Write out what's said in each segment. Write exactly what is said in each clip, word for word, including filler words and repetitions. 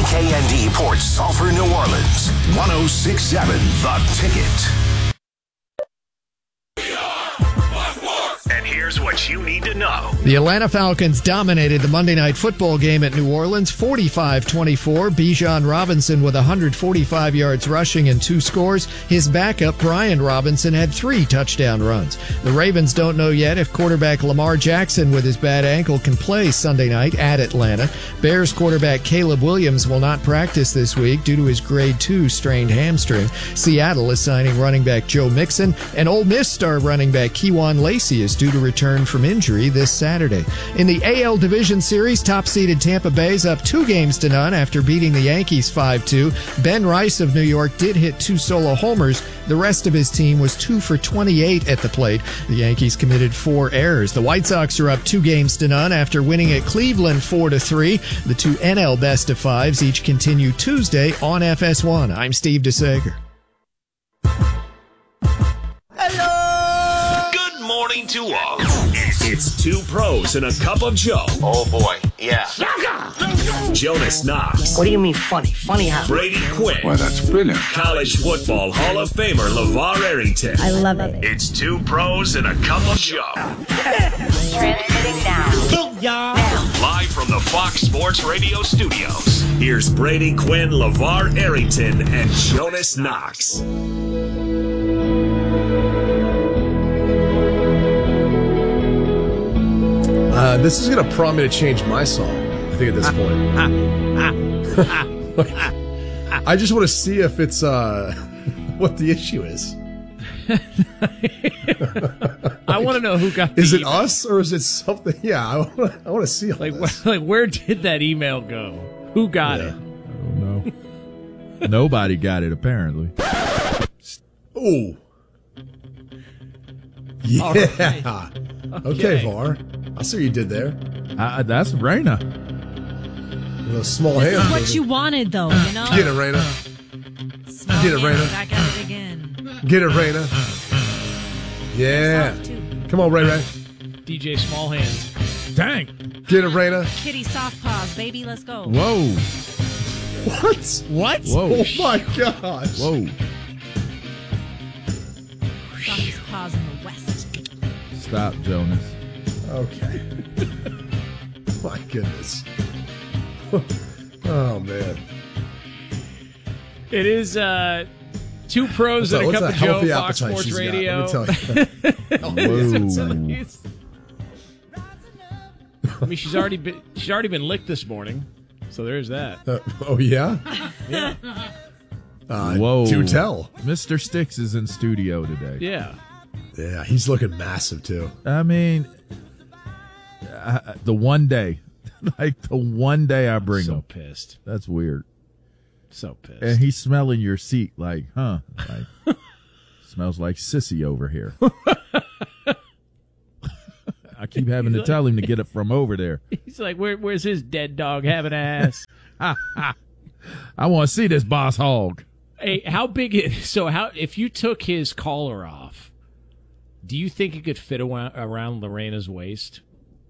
K N D Port Sulphur, New Orleans. one oh six point seven The Ticket. And here's what you need to know. The Atlanta Falcons dominated the Monday Night Football game at New Orleans, forty-five twenty-four. Bijan Robinson with one hundred forty-five yards rushing and two scores. His backup, Brian Robinson, had three touchdown runs. The Ravens don't know yet if quarterback Lamar Jackson with his bad ankle can play Sunday night at Atlanta. Bears quarterback Caleb Williams will not practice this week due to his grade two strained hamstring. Seattle is signing running back Joe Mixon, and Ole Miss star running back Kejuan Lacey is due to return from injury this Saturday. In the A L Division Series, top-seeded Tampa Bay's up two games to none after beating the Yankees five two. Ben Rice of New York did hit two solo homers. The rest of his team was two for twenty-eight at the plate. The Yankees committed four errors. The White Sox are up two games to none after winning at Cleveland four to three. The two N L best of fives each continue Tuesday on F S one. I'm Steve DeSager. Morning to all. It's two pros and a cup of Joe. Oh boy, yeah. Jonas Knox. What do you mean funny? Funny how? Brady Quinn. Well, that's brilliant. College football Hall of Famer LeVar Arrington. I love it. It's two pros and a cup of Joe. Transmitting now. now. Live from the Fox Sports Radio studios. Here's Brady Quinn, LeVar Arrington, and Jonas Knox. Uh, this is going to prompt me to change my song, I think, at this point. I just want to see if it's, uh, what the issue is. I want to know who got the Is it email. us or is it something? Yeah, I want to, I want to see all Like, this. wh- like, where did that email go? Who got Yeah. it? I don't know. Nobody got it, apparently. Oh. Yeah. All right. Okay, Okay. VAR. I see what you did there. Uh, that's Raina. With those small This hands. is what baby. you wanted, though, you know? Get it, Raina. Small Get it, hands, Raina. Back at it again. Get it, Raina. Yeah. Soft, too. Come on, Ray Ray. D J Smallhands. Dang. Get it, Raina. Kitty soft paws, baby. Let's go. Whoa. What? What? Whoa. Oh, my gosh. Whoa. Softest paws in the West. Stop, Jonas. Okay. My goodness. Oh, man. It is uh, two pros What's and that- a what's cup that of Joe, healthy Fox appetite Sports she's got? Radio. Let me tell you. Whoa. I mean, she's already been she's already been licked this morning, so there's that. Uh, oh, yeah? Yeah, Uh, Whoa. Do tell. Mister Sticks is in studio today. yeah. Yeah, he's looking massive, too. I mean, uh, the one day, like the one day I bring So him. pissed. That's weird. So pissed. And he's smelling your seat like, huh? Like, smells like sissy over here. I keep having to tell him to get it from over there. He's like, Where, where's his dead dog having ass? I want to see this boss hog. Hey, how big is so? How if you took his collar off, do you think it could fit around, around Lorena's waist?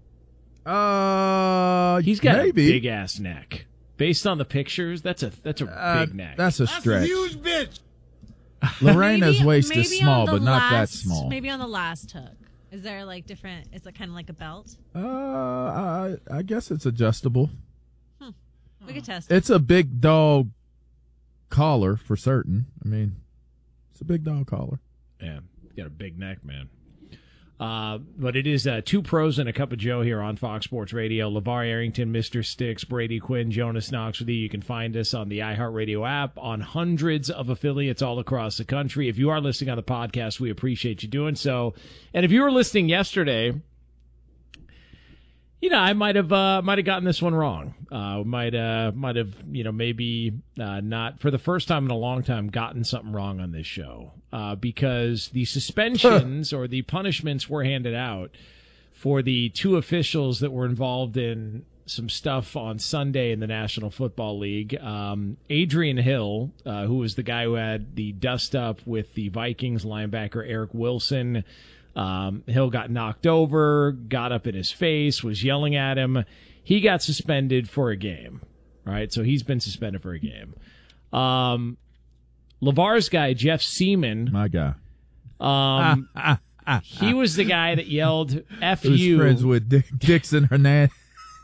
Uh, He's got maybe. a big ass neck. Based on the pictures, that's a that's a Uh, big neck. That's a stretch. bitch. Lorena's Maybe- waist maybe is small, on the but not that last- small. Maybe on the last hook. Is there like different? Is it kind of like a belt? Uh, I, I guess it's adjustable. We could test it. It's a big dog collar for certain. I mean, it's a big dog collar. Yeah, he's got a big neck, man. Uh, but it is uh, two pros and a cup of Joe here on Fox Sports Radio. LeVar Arrington, Mister Sticks, Brady Quinn, Jonas Knox with you. You can find us on the iHeartRadio app, on hundreds of affiliates all across the country. If you are listening on the podcast, we appreciate you doing so. And if you were listening yesterday, you know, I might have uh, might have gotten this one wrong. Uh, might uh, might have you know maybe uh, not for the first time in a long time gotten something wrong on this show uh, because the suspensions or the punishments were handed out for the two officials that were involved in some stuff on Sunday in the National Football League. Um, Adrian Hill, uh, who was the guy who had the dust up with the Vikings linebacker Eric Wilson. Um, Hill got knocked over, got up in his face, was yelling at him. He got suspended for a game. All right, so he's been suspended for a game. Um, LeVar's guy, Jeff Seaman. My guy. Um, he was the guy that yelled "F Who's you." friends with Dick, Dixon Hernandez.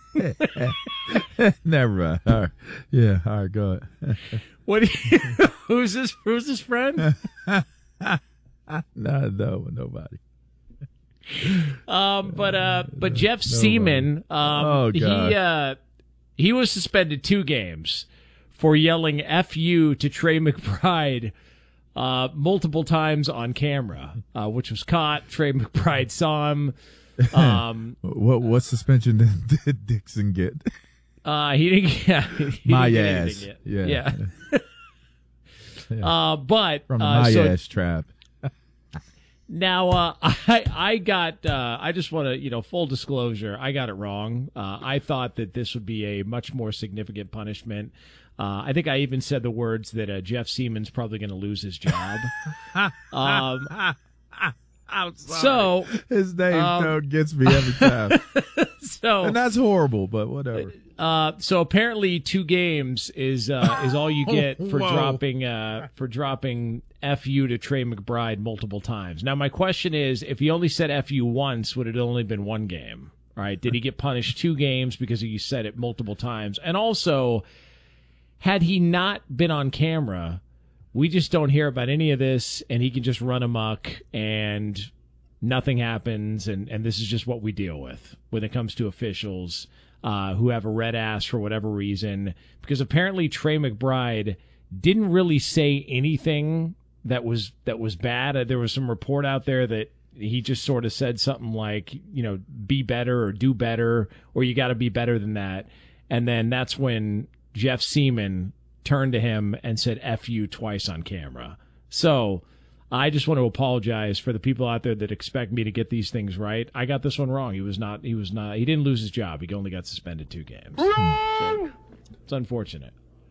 Never mind. All right. Yeah, all right, go ahead. What? Do you, who's this? Who's this friend? no, no, nobody. Um, but uh, but Jeff Seaman, um, Oh, God. he uh, he was suspended two games for yelling "F you" to Trey McBride uh, multiple times on camera, uh, which was caught. Trey McBride saw him. Um, What what suspension did, did Dixon get? uh, he didn't. Yeah, he My didn't get ass. anything yet. Yeah. Yeah. Uh, but From the uh, my so ass trap. now uh, I I got uh, I just want to you know full disclosure, I got it wrong. Uh, I thought that this would be a much more significant punishment. Uh, I think I even said the words that uh, Jeff Seaman's probably going to lose his job. um, I'm sorry. so His name um, though gets me every time, so and that's horrible. But whatever. Uh, so apparently, two games is uh, is all you get for Whoa. dropping uh, for dropping "F you" to Trey McBride multiple times. Now, my question is, if he only said "F you" once, would it have only been one game? All right, did he get punished two games because he said it multiple times? And also, had he not been on camera, we just don't hear about any of this, and he can just run amok and nothing happens, and, and this is just what we deal with when it comes to officials uh, who have a red ass for whatever reason. Because apparently Trey McBride didn't really say anything that was that was bad. Uh, there was some report out there that he just sort of said something like, you know, be better or do better, or you got to be better than that. And then that's when Jeff Seaman turned to him and said "F you" twice on camera. So I just want to apologize for the people out there that expect me to get these things right. I got this one wrong. He was not, he was not, he didn't lose his job. He only got suspended two games. So it's unfortunate.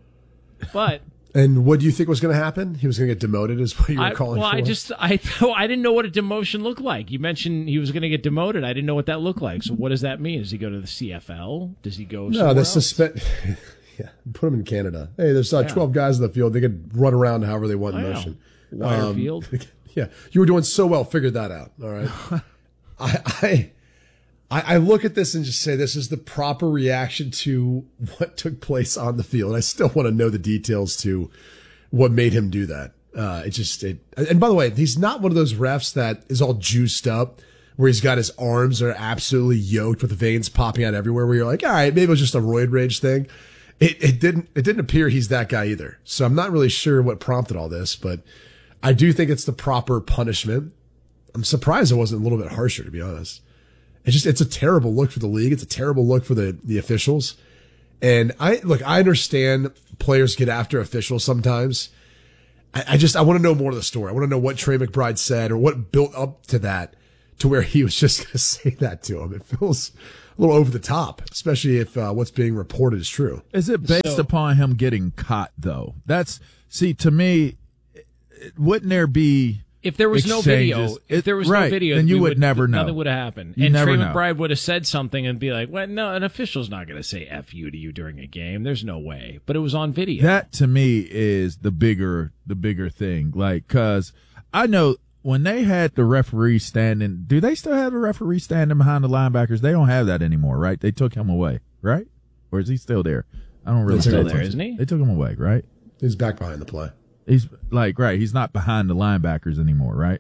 But And what do you think was going to happen? He was going to get demoted, is what you were I, calling well, for? I just, I thought, I didn't know what a demotion looked like. You mentioned he was going to get demoted. I didn't know what that looked like. So what does that mean? Does he go to the C F L? Does he go no, somewhere the else? suspend. Yeah, put him in Canada. Hey, there's uh, Yeah. twelve guys in the field. They could run around however they want in I know. motion. Wire Um, field. Yeah, you were doing so well. Figured that out. All right. I, I I I look at this and just say this is the proper reaction to what took place on the field. I still want to know the details to what made him do that. Uh, it just it. And by the way, he's not one of those refs that is all juiced up, where he's got his arms are absolutely yoked with the veins popping out everywhere. Where you're like, all right, maybe it was just a roid rage thing. It it didn't it didn't appear he's that guy either. So I'm not really sure what prompted all this, but I do think it's the proper punishment. I'm surprised it wasn't a little bit harsher, to be honest. It's just, it's a terrible look for the league. It's a terrible look for the, the officials. And I, look, I understand players get after officials sometimes. I, I just, I want to know more of the story. I want to know what Trey McBride said or what built up to that, to where he was just going to say that to him. It feels a little over the top, especially if uh, what's being reported is true. Is it based So- upon him getting caught, though? That's, see, to me, wouldn't there be If there was no video, exchanges? if It- there was right, no video, then you we would never know. Nothing would have happened. You and never Trey know. McBride would have said something and be like, "Well, no, an official's not going to say F you to you during a game. There's no way." But it was on video. That to me is the bigger the bigger thing. Like, cause I know when they had the referee standing, do they still have the referee standing behind the linebackers? They don't have that anymore, right? They took him away, right? Or is he still there? I don't really He's still know. there, isn't he? They took him away, right? He's back behind the play. He's like, right. He's not behind the linebackers anymore, right?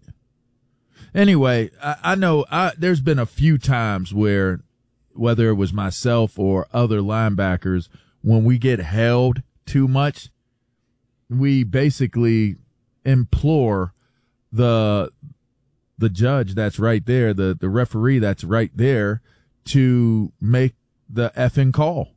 Anyway, I, I know I, there's been a few times where, whether it was myself or other linebackers, when we get held too much, we basically implore the the judge that's right there, the, the referee that's right there, to make the effing call.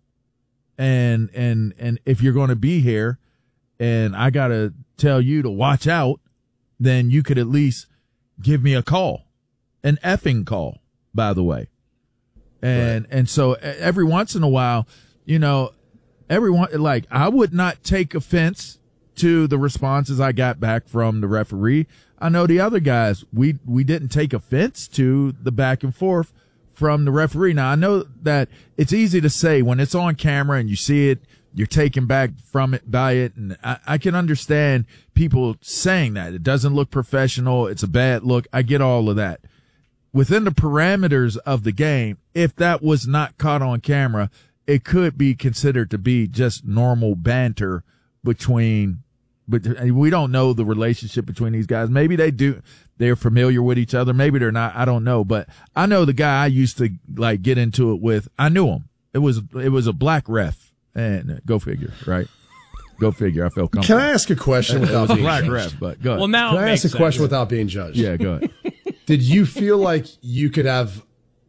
And and and if you're going to be here, and I got to tell you to watch out, then you could at least give me a call, an effing call, by the way. And, right. and so every once in a while, you know, everyone, like, I would not take offense to the responses I got back from the referee. I know the other guys, we, we didn't take offense to the back and forth from the referee. Now, I know that it's easy to say when it's on camera and you see it you're taken back from it by it. And I, I can understand people saying that it doesn't look professional. It's a bad look. I get all of that. Within the parameters of the game, if that was not caught on camera, it could be considered to be just normal banter between, but we don't know the relationship between these guys. Maybe they do. They're familiar with each other. Maybe they're not. I don't know. But I know the guy I used to like get into it with. I knew him. It was, it was a black ref, and go figure, right? Go figure. I felt comfortable. Can I ask a question without being black judged? ref, but go ahead. Well, now Can it I makes ask a question sense. without being judged? Yeah, go ahead. Did you feel like you could have,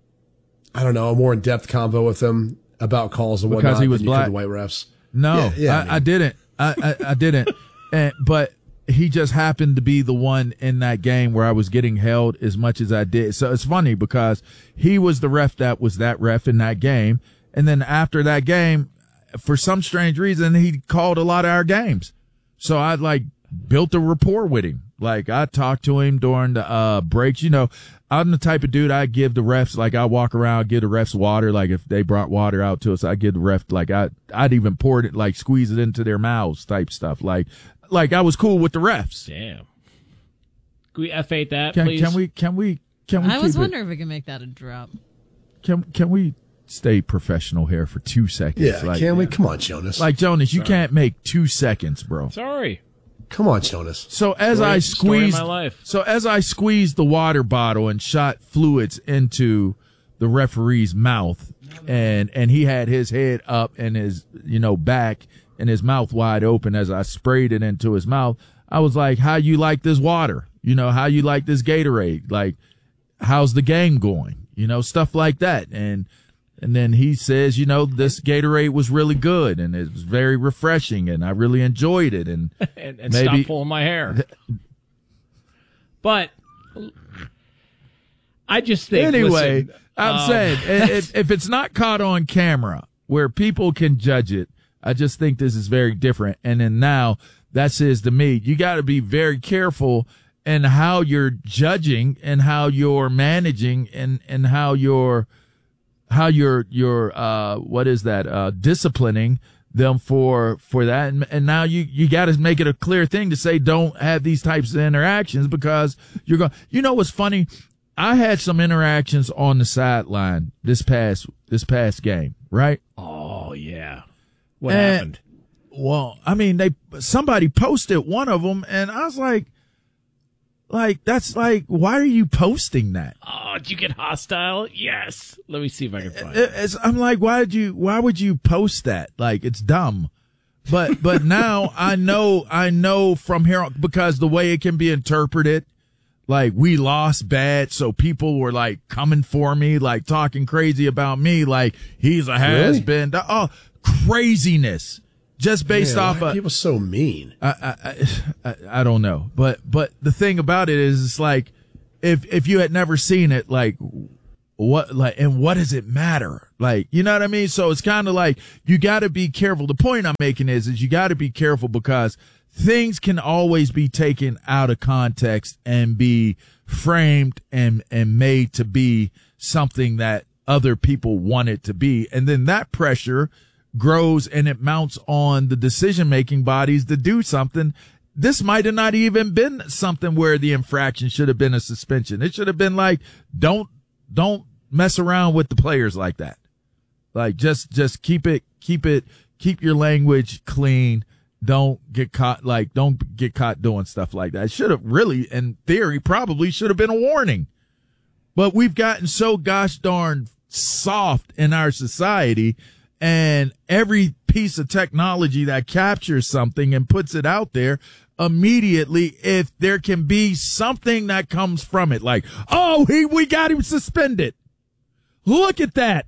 I don't know, a more in-depth convo with him about calls and Because whatnot he was than you black? could the white refs? No, Yeah, yeah, I, I mean- I didn't. I, I, I didn't. And, but he just happened to be the one in that game where I was getting held as much as I did. So it's funny because he was the ref that was that ref in that game. And then after that game, for some strange reason, he called a lot of our games. So I like built a rapport with him. Like I talked to him during the uh breaks. You know, I'm the type of dude I give the refs, like I walk around, give the refs water. Like if they brought water out to us, I give the ref, like I, I'd even pour it, like squeeze it into their mouths type stuff. Like, like I was cool with the refs. Damn. Can we F eight that, Can, please? can we, can we, can we I was keep it- wondering if we could make that a drop. Can, can we stay professional here for two seconds? Yeah, like, can we? Come on, Jonas. Like Jonas, you can't make two seconds, bro. Sorry. Come on, Jonas. So as Story- I story of squeezed, my life. so as I squeezed the water bottle and shot fluids into the referee's mouth, and and he had his head up and his you know back and his mouth wide open as I sprayed it into his mouth, I was like, "How you like this water? You know, how you like this Gatorade? Like, how's the game going? You know, stuff like that." And And then he says, you know, this Gatorade was really good and it was very refreshing and I really enjoyed it. And, and, and maybe stop pulling my hair. But I just think. anyway, listen, I'm um, saying if, if it's not caught on camera where people can judge it, I just think this is very different. And then now that says to me, you got to be very careful in how you're judging and how you're managing and, and how you're, how you're, you're, uh, what is that, uh, disciplining them for, for that. And, and now you, you got to make it a clear thing to say, don't have these types of interactions because you're going, you know, what's funny? I had some interactions on the sideline this past, this past game, right? Oh yeah. What And- happened? Well, I mean, they, somebody posted one of them and I was like, like, that's like, why are you posting that? Oh, did you get hostile? Yes. Let me see if I can find It- it. It's, I'm like, why did you, why would you post that? Like, it's dumb. But, but now I know, I know from here on, because the way it can be interpreted, like we lost bad. So people were like coming for me, like talking crazy about me. Like he's a has been. Oh, craziness. Just based Man, off why are of, people so mean. I, I, I, I don't know, but, but the thing about it is, it's like, if, if you had never seen it, like, what, like, and what does it matter? Like, you know what I mean? So it's kind of like, you got to be careful. The point I'm making is, is you got to be careful because things can always be taken out of context and be framed and, and made to be something that other people want it to be. And then that pressure grows and it mounts on the decision-making bodies to do something. This might have not even been something where the infraction should have been a suspension. It should have been like, don't, don't mess around with the players like that. Like, just, just keep it, keep it, keep your language clean. Don't get caught, like, don't get caught doing stuff like that. It should have really, in theory, probably should have been a warning. But we've gotten so gosh darn soft in our society. And every piece of technology that captures something and puts it out there immediately, if there can be something that comes from it, like, oh, he, we got him suspended. Look at that.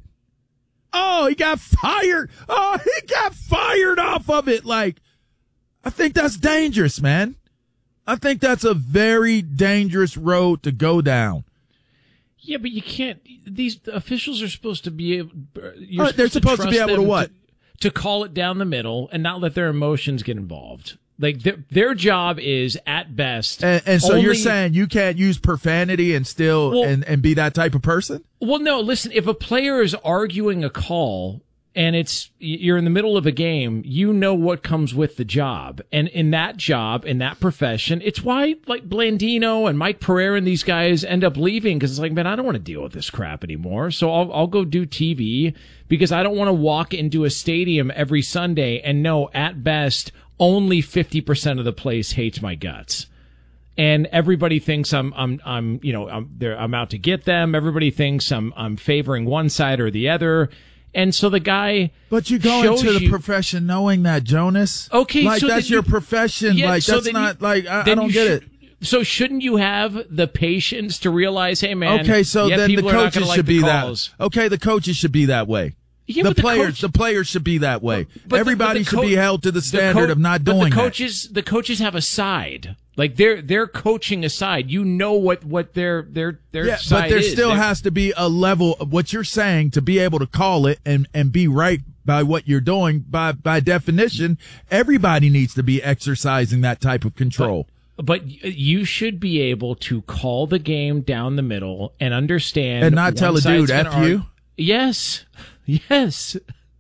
Oh, he got fired. Oh, he got fired off of it. Like, I think that's dangerous, man. I think that's a very dangerous road to go down. Yeah, but you can't. These officials are supposed to be able. You're Uh, they're supposed to be trust able to them what? To, to call it down the middle and not let their emotions get involved. Like their their job is at best. And, and so you're only- saying you can't use profanity and still Well- and, and be that type of person? Well, no. Listen, if a player is arguing a call and it's you're in the middle of a game, you know what comes with the job. And in that job, in that profession, it's why like Blandino and Mike Pereira and these guys end up leaving, because it's like, man, I don't want to deal with this crap anymore. So I'll I'll go do T V, because I don't want to walk into a stadium every Sunday and know at best only fifty percent of the place hates my guts. And everybody thinks I'm, I'm, I'm, you know, I'm, they're, I'm out to get them. Everybody thinks I'm, I'm favoring one side or the other. And so the guy, but you go into the you, profession knowing that, Jonas. Okay, like so that's you, your profession. Yeah, like so that's not you, like I, I don't get should, it. So shouldn't you have the patience to realize, hey man? Okay, so yeah, then the coaches like should the be calls. that. Okay, the coaches should be that way. Yeah, the the players, coach, the players should be that way. But Everybody the, the should co- be held to the standard the co- of not doing but the that. coaches, the coaches have a side. Like they're they're coaching a side. You know what what their their their yeah, side but there is. still they're, has to be a level of what you're saying to be able to call it and and be right by what you're doing. By by definition, everybody needs to be exercising that type of control. But, But you should be able to call the game down the middle and understand, and not tell a dude F you. Yes, yes.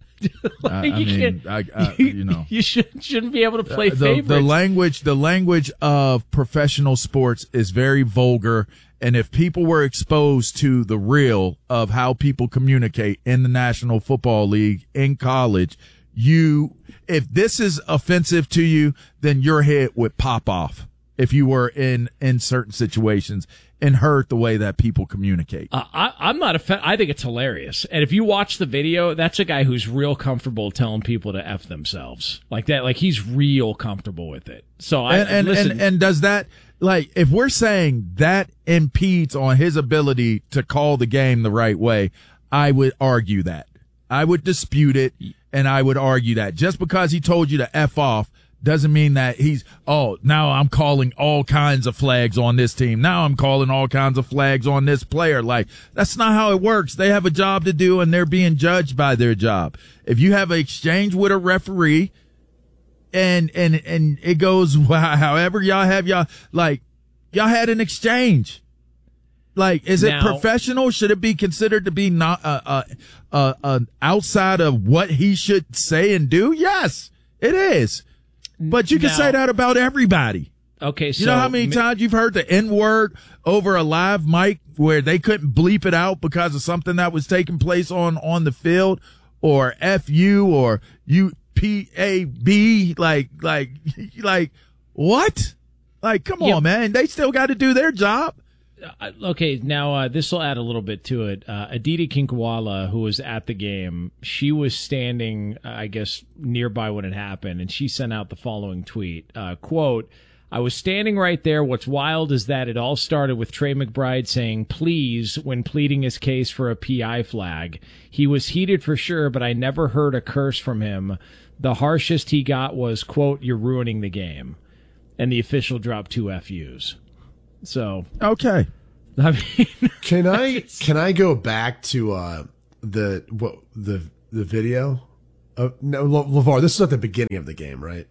like I, I you mean, can't, I, I, you know, you should shouldn't be able to play the, favorites. the language, the language of professional sports is very vulgar. And if people were exposed to the real of how people communicate in the National Football League, in college, you, if this is offensive to you, then your head would pop off if you were in, in certain situations and heard the way that people communicate. Uh, I, I'm not a fan. I think it's hilarious. And if you watch the video, that's a guy who's real comfortable telling people to F themselves like that. Like he's real comfortable with it. So I, and, and, listen. and, and does that, like, if we're saying that impedes on his ability to call the game the right way, I would argue that. I would dispute it, and I would argue that. Just because he told you to F off doesn't mean that he's, oh, now I'm calling all kinds of flags on this team. Now I'm calling all kinds of flags on this player. Like, that's not how it works. They have a job to do, and they're being judged by their job. If you have an exchange with a referee, and and and it goes however y'all have y'all, like, y'all had an exchange. Like, is now, it professional? Should it be considered to be not uh, uh, uh, uh, outside of what he should say and do? Yes, it is. But you can now, say that about everybody. Okay, so you know how many mi- times you've heard the N word over a live mic where they couldn't bleep it out because of something that was taking place on on the field, or F U or U P A B, like like like what? Like, come Yeah. on, man. They still got to do their job. Uh, okay, now uh, this will add a little bit to it. Uh, Aditi Kinkwala, who was at the game, she was standing, uh, I guess, nearby when it happened, and she sent out the following tweet, uh, quote, I was standing right there. What's wild is that it all started with Trey McBride saying, please, when pleading his case for a P I flag. He was heated for sure, but I never heard a curse from him. The harshest he got was, quote, you're ruining the game. And the official dropped two F Us. So Okay. I mean, Can I can I go back to uh, the what the the video? Uh, no, Le- LeVar, this is at the beginning of the game, right?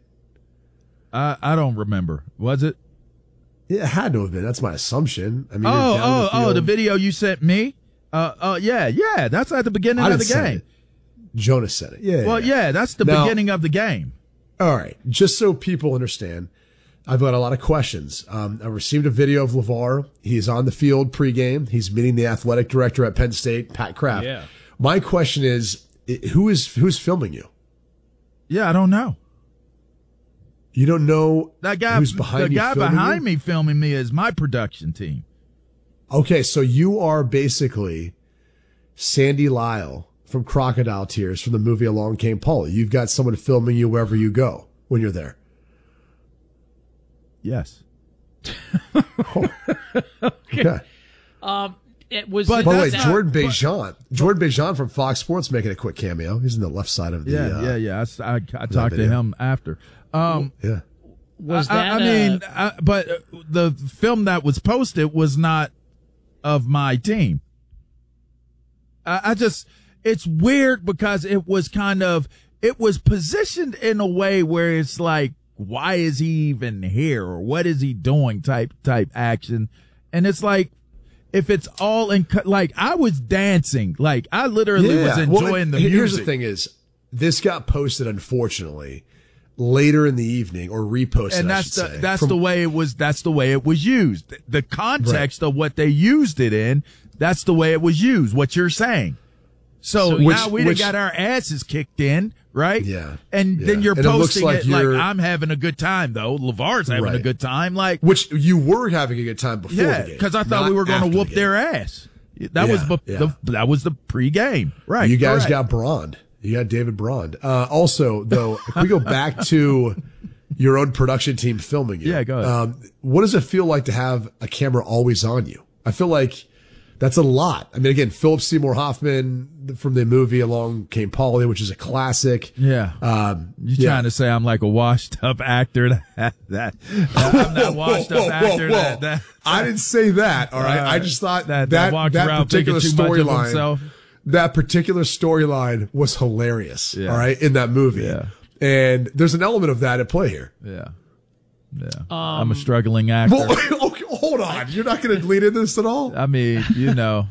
I I don't remember. Was it? It had to have been. That's my assumption. I mean, you're Oh, down oh, the oh, field. the video you sent me? Uh, uh, yeah, yeah. That's at the beginning I of the didn't say game. it. Jonas said it. Yeah. Well, yeah, that's the Now- beginning of the game. All right. Just so people understand, I've got a lot of questions. Um, I received a video of LeVar. He's on the field pregame. He's meeting the athletic director at Penn State, Pat Kraft. Yeah. My question is, i- who is who's filming you? Yeah, I don't know. You don't know That guy, who's behind the you guy filming behind you? me filming me is my production team. Okay, so you are basically Sandy Lyle from Crocodile Tears from the movie Along Came Polly. You've got someone filming you wherever you go when you're there. Yes. Okay. um, it was. But By the way, that's not- Jordan Bejan, Jordan Bejan from Fox Sports making a quick cameo. He's in the left side of the. Yeah, uh, yeah, yeah. I, s- I- I talked to video. him after. Um, yeah. was I, that? I mean, uh, I, but uh, the film that was posted was not of my team. I, I just, it's weird because it was kind of, it was positioned in a way where it's like, why is he even here or what is he doing type type action, and it's like, if it's all in, like, I was dancing, like, I literally Yeah. was enjoying Well, the here's music. Here's the thing is, this got posted, unfortunately, later in the evening, or reposted, and I that's should the say, that's from- the way it was. That's the way it was used. The context of what they used it in. That's the way it was used. What you're saying. So, So now which- we which- got our asses kicked in, right? Yeah. And Yeah. then you're And it looks posting like it like, you're- I'm having a good time, though. LeVar's having a Right. good time, like, Which you were having a good time before yeah, the game. because I thought not we were going after to whoop the their game. ass. That was Yeah, the, yeah. the that was the pregame, right? You guys correct. got Braun. You got David Braun. Uh, also, though, if we go back to your own production team filming you. Yeah, go ahead. Um, what does it feel like to have a camera always on you? I feel like that's a lot. I mean, again, Philip Seymour Hoffman from the movie Along Came Polly, which is a classic. Yeah. Um, You're yeah. trying to say I'm like a washed up actor? That, that I'm not washed up actor. That, that I didn't say that. All right. Uh, I just thought that- that that walked that, around thinking particular too much of storyline, himself. that particular storyline was hilarious. Yeah. All right, in that movie. Yeah. And there's an element of that at play here. yeah, yeah. I'm a struggling actor. Well, okay, hold on. You're not going to lead into this at all? I mean, you know,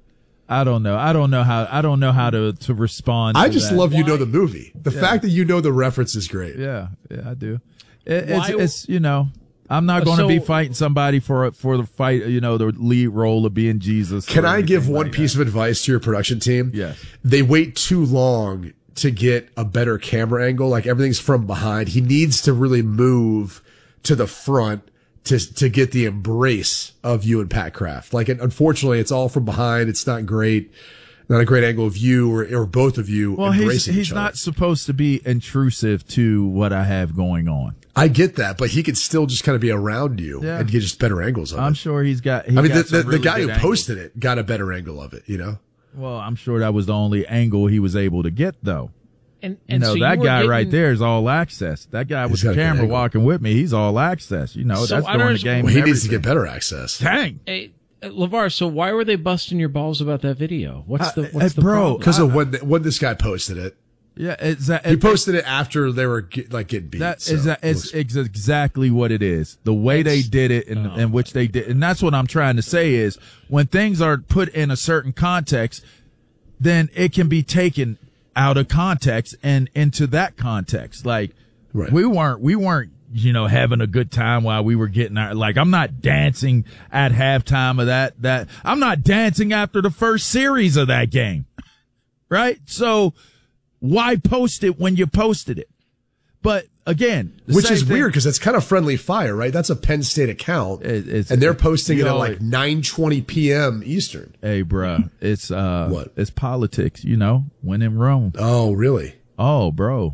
I don't know. I don't know how. I don't know how to to respond. I to just that. love you know the movie. The fact that you know the reference is great. Yeah, yeah, I do. It, it's, Why- it's you know, I'm not going to So- be fighting somebody for for the fight. You know, the lead role of being Jesus. Can or I give anything one like piece that. of advice to your production team? Yes. They wait too long to get a better camera angle. Like everything's from behind. He needs to really move to the front to to get the embrace of you and Pat Kraft. Like, and unfortunately, it's all from behind. It's not great. Not a great angle of you or, or both of you Well, he's embracing he's each other. not supposed to be intrusive to what I have going on. I get that, but he could still just kind of be around you Yeah. and get just better angles of I'm it. sure he's got. He I mean, got the, some the, the really guy who good angles. posted it got a better angle of it, you know? Well, I'm sure that was the only angle he was able to get, though. And, You and know, so that you were guy getting- right there is all access. That guy with He's got the a good camera angle. walking with me, he's all access. You know, So that's I don't during the understand- game. Well, he and needs to get everything. better access. Dang. Hey, uh, LeVar, so why were they busting your balls about that video? What's the Uh, what's uh, the bro, problem? Because of when, the, when this guy posted it. Yeah, it's that. He posted it after they were get, like getting beat. That so is that it it's, looks- it's exactly what it is. The way they did it and, and which they did, and that's what I'm trying to say is when things are put in a certain context, then it can be taken out of context and into that context. Like Right. we weren't, we weren't, you know, having a good time while we were getting our, like, I'm not dancing at halftime of that, that I'm not dancing after the first series of that game. Right. So why post it when you posted it? But again, the Which same is thing- weird because that's kind of friendly fire, right? That's a Penn State account. It- it's- and they're posting you it at know, like nine twenty p.m. Eastern. Hey, bruh, it's uh, What? it's politics, you know. When in Rome. Oh, really? Oh, bro,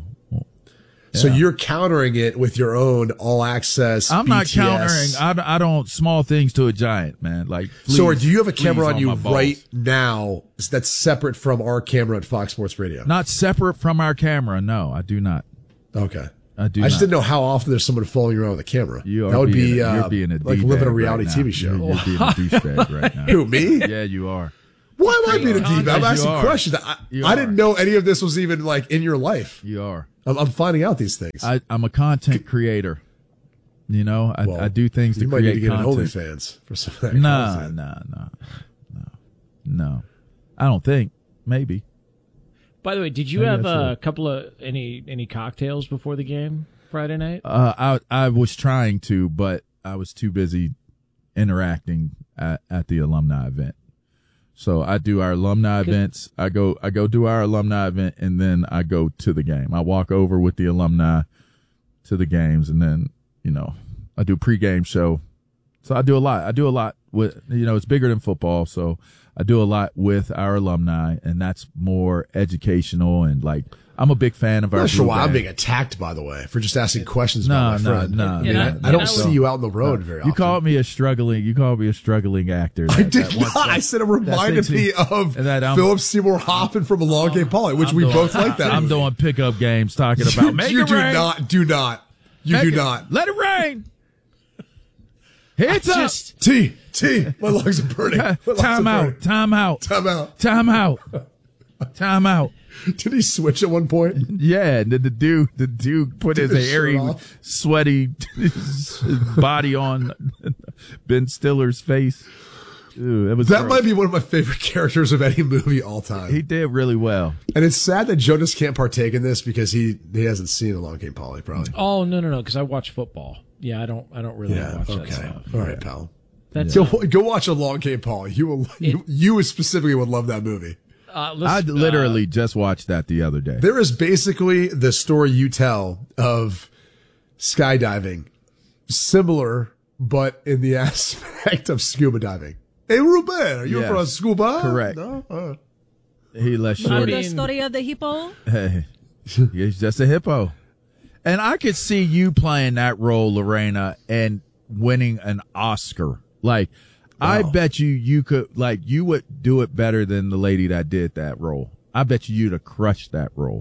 So you're countering it with your own all access. I'm not B T S. countering. I, don't- I don't small things to a giant, man. Like, So, please, do you have a camera please, on you my balls. right now that's separate from our camera at Fox Sports Radio? Not separate from our camera. No, I do not. Okay. I do I just not. didn't know how often there's someone following you around with a camera. You are that would being, be a, uh, you're being a like D-bag living a right reality now. T V show. You're, you're being a douchebag right now. Who, me? Yeah, you are. Why am I being a are. diva? I'm Yes, you asking are. questions. I, You I are. didn't know any of this was even like in your life. You are. I'm, I'm finding out these things. I, I'm a content creator. You know, I, Well, I do things to you might need create to get content. an OnlyFans for some of that Nah, content. nah, nah, no, no. I don't think. Maybe. By the way, did you Maybe have that's a it. couple of any any cocktails before the game Friday night? Uh, I I was trying to, but I was too busy interacting at, at the alumni event. So I do our alumni events. I go I go do our alumni event, and then I go to the game. I walk over with the alumni to the games, and then you know I do pregame show. So I do a lot. I do a lot with you know it's bigger than football, so I do a lot with our alumni, and that's more educational and like I'm a big fan of I'm our. not sure Blue why I'm Band. being attacked, by the way, for just asking questions No, about my no, friend. no, I, mean, no. I, And I I don't was- see you out on the road very often. You called me a struggling. You called me a struggling actor. I That- did that once- not. I said it reminded thinks me he- of that I'm- Philip Seymour Hoffman from Along Came Polly, which I'm we doing- both like that. I'm movie. doing pickup games talking You, about make you it do rain. not. Do not. You Make do it- not. Let it rain. Hits up. Just T T. My lungs are burning. My lungs Time are out. burning. Time out. Time out. Time out. Time out. Did he switch at one point? Yeah, and then the dude, the dude put his Took his hairy, shirt off. sweaty body on Ben Stiller's face. Ooh, it was That gross. might be one of my favorite characters of any movie all time. He did really well. And it's sad that Jonas can't partake in this because he he hasn't seen Along Came Polly, probably. Oh no no no, because I watch football. Yeah, I don't I don't really Yeah, watch that okay. stuff. All right, pal. That's Go, go watch Along Came Polly. You will, you, It- you specifically would love that movie. Uh, I listen, literally uh, just watched that the other day. There is basically the story you tell of skydiving, similar, but in the aspect of scuba diving. Hey, Ruben, are you Yes. from scuba? Correct. No? Uh, He let Know Shorty. the mean- story of the hippo? Hey, he's just a hippo. And I could see you playing that role, Lorena, and winning an Oscar. Like, I Wow. bet you you could, like, you would do it better than the lady that did that role. I bet you you'd have crushed that role.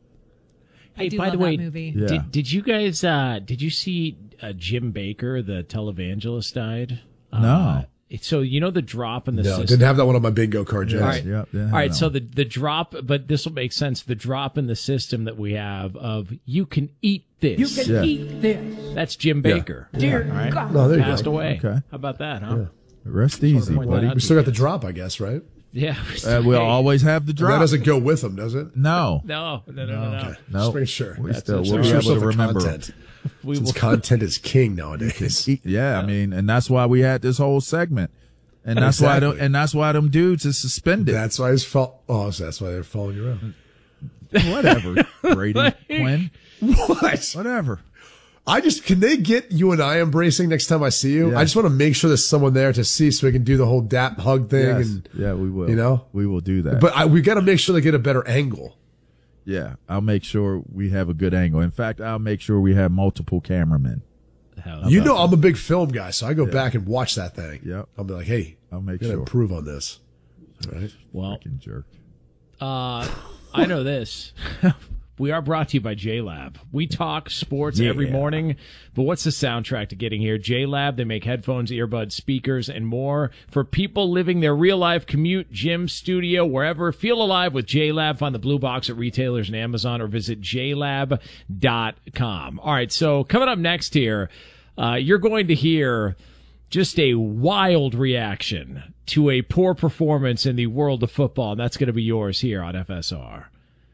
Hey, I do by love the way, that movie. Yeah. did did you guys uh, did you see uh, Jim Baker, the televangelist, died? No. Uh, so you know the drop in the no, system. didn't have that one on my bingo card, James. All right. Yep, didn't All have right, that so one. the the drop, but this will make sense. The drop in the system that we have of you can eat this. You can Yeah. eat this. That's Jim Baker. Dear all right? No, Oh, there you Passed go. away. Okay. How about that, huh? Rest easy, point that buddy. out. We still got the drop, I guess, right? Yeah. Uh, we'll always have the That drop. doesn't go with them, does it? No. No, no, no, no, no. No. Just making sure. We That's still, it. we'll So be show able to yourself the remember. content. We Since will. content is king nowadays. Yeah, I mean, and that's why we had this whole segment. And that's why Exactly. them, and that's why them dudes is suspended. That's why his fault. Oh, so that's why they're following you around. Whatever, Brady, Quinn, What? whatever. I just, can they get you and I embracing next time I see you? Yeah. I just want to make sure there's someone there to see so we can do the whole dap hug thing. Yes. And, Yeah, we will. you know? we will do that. but I, we got to make sure they get a better angle. yeah, I'll make sure we have a good angle. In fact, I'll make sure we have multiple cameramen. Hell, You know, I'm a big film guy, so I go back and watch that thing. Yep. I'll be like, hey, I'll make gotta sure. improve on this. All right. well, Fucking jerk. Uh, I know this. We are brought to you by J-Lab. We talk sports every morning, but what's the soundtrack to getting here? J-Lab, they make headphones, earbuds, speakers, and more for people living their real-life commute, gym, studio, wherever. Feel alive with J-Lab. Find the blue box at retailers and Amazon or visit j lab dot com. All right, so coming up next here, uh, you're going to hear just a wild reaction to a poor performance in the world of football, and that's going to be yours here on F S R.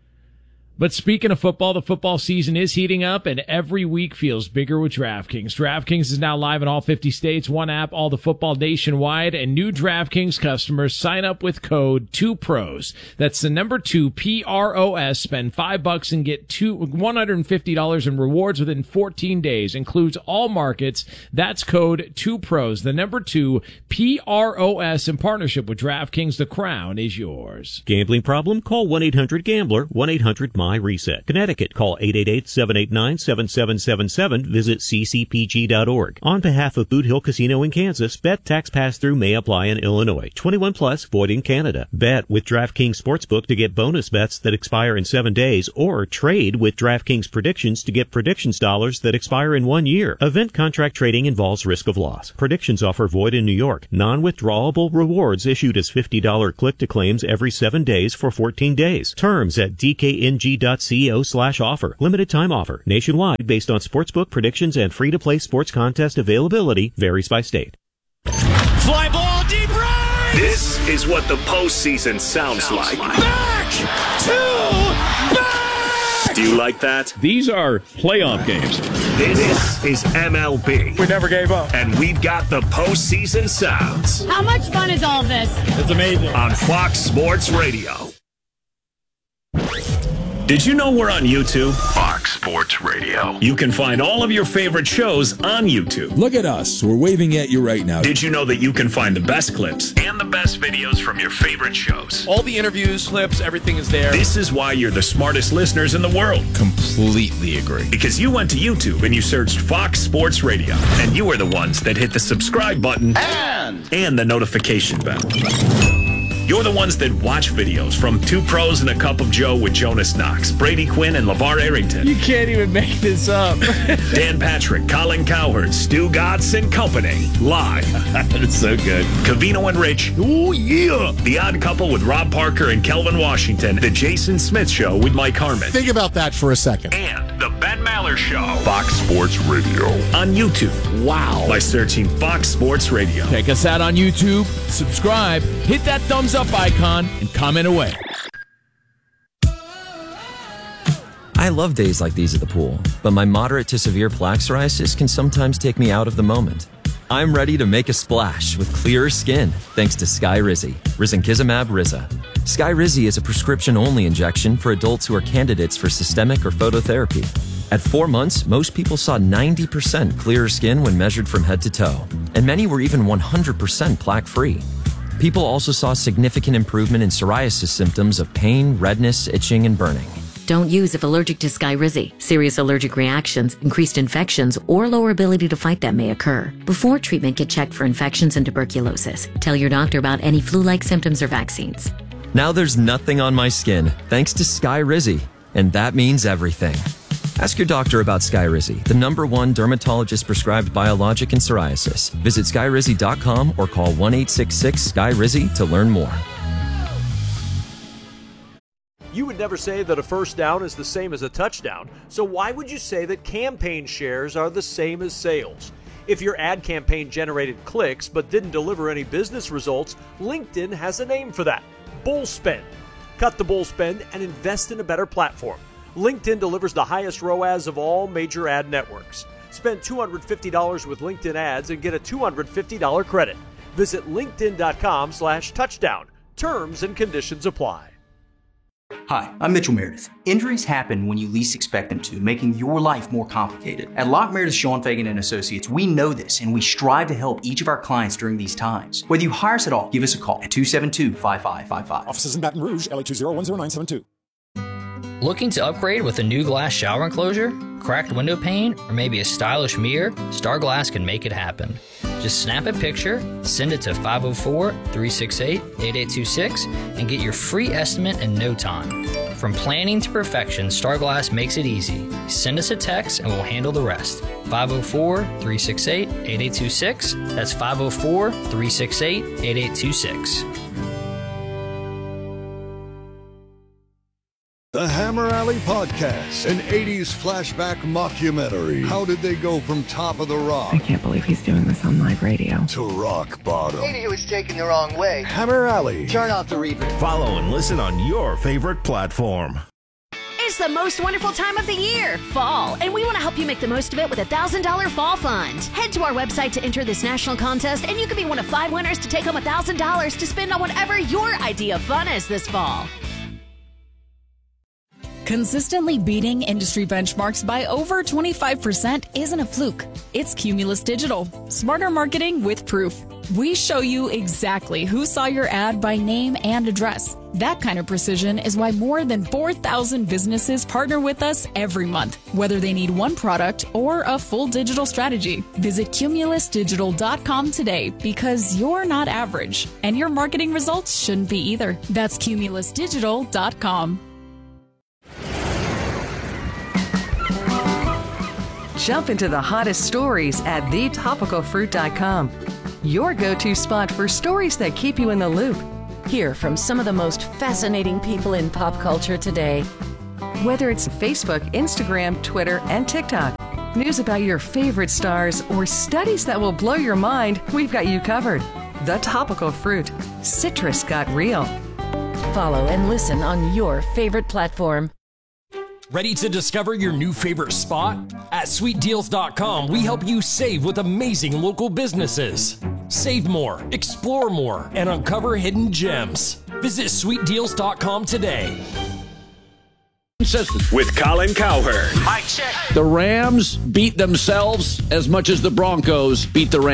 But speaking of football, the football season is heating up, and every week feels bigger with DraftKings. DraftKings is now live in all fifty states, one app, all the football nationwide, and new DraftKings customers sign up with code two pros. That's the number two, P R O S. Spend five bucks and get two, one hundred fifty dollars in rewards within fourteen days. Includes all markets. That's code two pros. The number two, P R O S, in partnership with DraftKings. The crown is yours. Gambling problem? Call one eight hundred gambler, one eight hundred my reset. Connecticut, call eight eight eight, seven eight nine, seven seven seven seven. Visit c c p g dot org. On behalf of Boot Hill Casino in Kansas, bet tax pass-through may apply in Illinois. twenty-one plus, void in Canada. Bet with DraftKings Sportsbook to get bonus bets that expire in seven days, or trade with DraftKings Predictions to get predictions dollars that expire in one year. Event contract trading involves risk of loss. Predictions offer void in New York. Non-withdrawable rewards issued as fifty dollars click-to-claims every seven days for fourteen days. Terms at d k n g dot co slash offer. Limited time offer. Nationwide based on sportsbook predictions and free-to-play sports contest availability varies by state. Fly ball deep right! This is what the postseason sounds, like. Back to back! Do you like that? These are playoff games. This is M L B. We never gave up. And we've got the postseason sounds How much fun is all this? It's amazing. on Fox Sports Radio. Did you know we're on YouTube? Fox Sports Radio. You can find all of your favorite shows on YouTube. Look at us. We're waving at you right now. Did you know that you can find the best clips and the best videos from your favorite shows? All the interviews, clips, everything is there. This is why you're the smartest listeners in the world. Completely agree. Because you went to YouTube and you searched Fox Sports Radio, and you were the ones that hit the subscribe button And and the notification bell. You're the ones that watch videos from Two Pros and a Cup of Joe with Jonas Knox, Brady Quinn, and LeVar Arrington. You can't even make this up. Dan Patrick, Colin Cowherd, Stu Gatz, and company. Live. That's so good. Covino and Rich. Oh, yeah. The Odd Couple with Rob Parker and Kelvin Washington. The Jason Smith Show with Mike Harmon. Think about that for a second. And The Ben Maller Show. Fox Sports Radio. On YouTube. Wow. By searching Fox Sports Radio. Check us out on YouTube. Subscribe. Hit that thumbs up icon and comment away. I love days like these at the pool, but my moderate to severe plaque psoriasis can sometimes take me out of the moment. I'm ready to make a splash with clearer skin thanks to Skyrizi, risankizumab Riza. Skyrizi is a prescription-only injection for adults who are candidates for systemic or phototherapy. At four months, most people saw ninety percent clearer skin when measured from head to toe, and many were even one hundred percent plaque-free. People also saw significant improvement in psoriasis symptoms of pain, redness, itching, and burning. Don't use if allergic to Skyrizi. Serious allergic reactions, increased infections, or lower ability to fight them may occur. Before treatment, get checked for infections and tuberculosis. Tell your doctor about any flu-like symptoms or vaccines. Now there's nothing on my skin thanks to Skyrizi, and that means everything. Ask your doctor about Skyrizi, the number one dermatologist-prescribed biologic in psoriasis. Visit skyrizi dot com or call one eight six six S K Y R I Z Y to learn more. You would never say that a first down is the same as a touchdown, so why would you say that campaign shares are the same as sales? If your ad campaign generated clicks but didn't deliver any business results, LinkedIn has a name for that: bull spend. Cut the bull spend and invest in a better platform. LinkedIn delivers the highest R O A S of all major ad networks. Spend two hundred fifty dollars with LinkedIn ads and get a two hundred fifty dollars credit. Visit linkedin.com slash touchdown. Terms and conditions apply. Hi, I'm Mitchell Meredith. Injuries happen when you least expect them to, making your life more complicated. At Lock Meredith Sean Fagan and Associates, we know this, and we strive to help each of our clients during these times. Whether you hire us at all, give us a call at two seven two, five five five five. Offices in Baton Rouge, L A two zero one zero nine seven two. Looking to upgrade with a new glass shower enclosure, cracked window pane, or maybe a stylish mirror? Star Glass can make it happen. Just snap a picture, send it to five oh four, three six eight, eight eight two six, and get your free estimate in no time. From planning to perfection, Star Glass makes it easy. Send us a text and we'll handle the rest. five oh four, three six eight, eight eight two six. That's five oh four, three six eight, eight eight two six. The Hammer Alley Podcast, an eighties flashback mockumentary. How did they go from top of the rock? I can't believe he's doing this on live radio. To rock bottom. Maybe he was taken the wrong way. Hammer Alley. Turn off the reverb. Follow and listen on your favorite platform. It's the most wonderful time of the year, fall, and we want to help you make the most of it with a one thousand dollars fall fund. Head to our website to enter this national contest, and you could be one of five winners to take home one thousand dollars to spend on whatever your idea of fun is this fall. Consistently beating industry benchmarks by over twenty-five percent isn't a fluke. It's Cumulus Digital. Smarter marketing with proof. We show you exactly who saw your ad by name and address. That kind of precision is why more than four thousand businesses partner with us every month, whether they need one product or a full digital strategy. Visit cumulus digital dot com today, because you're not average, and your marketing results shouldn't be either. That's cumulus digital dot com. Jump into the hottest stories at the topical fruit dot com. Your go-to spot for stories that keep you in the loop. Hear from some of the most fascinating people in pop culture today. Whether it's Facebook, Instagram, Twitter, and TikTok, news about your favorite stars, or studies that will blow your mind, we've got you covered. The Topical Fruit. Citrus got real. Follow and listen on your favorite platform. Ready to discover your new favorite spot? At sweet deals dot com, we help you save with amazing local businesses. Save more, explore more, and uncover hidden gems. Visit sweet deals dot com today. With Colin Cowherd. The Rams beat themselves as much as the Broncos beat the Rams.